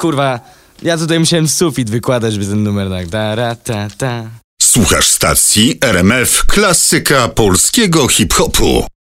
kurwa, ja tutaj musiałem sufit wykładać, żeby ten numer tak ta. Słuchasz stacji RMF Klasyka Polskiego Hip-Hopu.